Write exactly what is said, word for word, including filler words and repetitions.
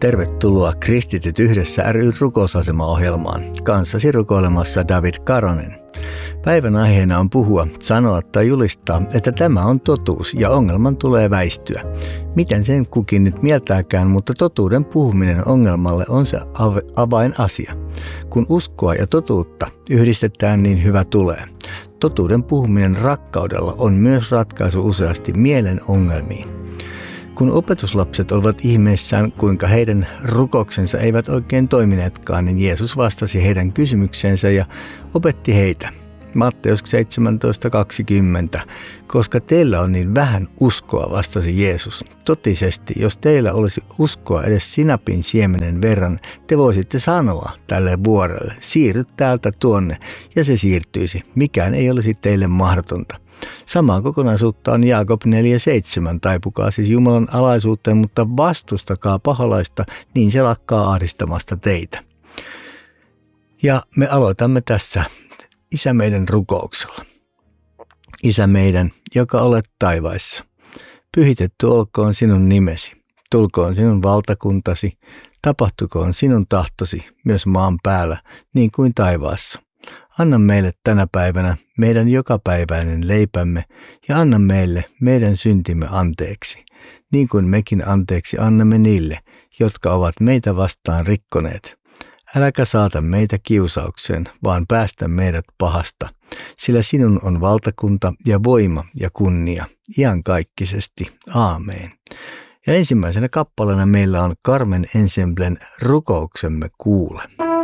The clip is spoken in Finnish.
Tervetuloa Kristityt yhdessä ry:n rukousasema-ohjelmaan. Kanssasi rukoilemassa David Karonen. Päivän aiheena on puhua, sanoa tai julistaa, että tämä on totuus ja ongelman tulee väistyä. Miten sen kukin nyt mieltääkään, mutta totuuden puhuminen ongelmalle on se avainasia. Kun uskoa ja totuutta yhdistetään, niin hyvä tulee. Totuuden puhuminen rakkaudella on myös ratkaisu useasti mielen ongelmiin. Kun opetuslapset olivat ihmeissään, kuinka heidän rukouksensa eivät oikein toimineetkaan, niin Jeesus vastasi heidän kysymykseensä ja opetti heitä. Matteus seitsemäntoista kaksikymmentä. Koska teillä on niin vähän uskoa, vastasi Jeesus. Totisesti, jos teillä olisi uskoa edes sinapin siemenen verran, te voisitte sanoa tälle vuorelle, siirry täältä tuonne, ja se siirtyisi. Mikään ei olisi teille mahdotonta. Samaa kokonaisuutta on Jaakob neljä seitsemän. Taipukaa siis Jumalan alaisuuteen, mutta vastustakaa paholaista, niin se lakkaa ahdistamasta teitä. Ja me aloitamme tässä Isä meidän rukouksella. Isä meidän, joka olet taivaissa, pyhitetty olkoon sinun nimesi, tulkoon sinun valtakuntasi, tapahtukoon sinun tahtosi myös maan päällä niin kuin taivaassa. Anna meille tänä päivänä meidän jokapäiväinen leipämme ja anna meille meidän syntimme anteeksi, niin kuin mekin anteeksi annamme niille, jotka ovat meitä vastaan rikkoneet. Äläkä saata meitä kiusaukseen, vaan päästä meidät pahasta, sillä sinun on valtakunta ja voima ja kunnia, iankaikkisesti. Aamen. Ja ensimmäisenä kappaleena meillä on Carmen Ensemblen Rukouksemme kuule.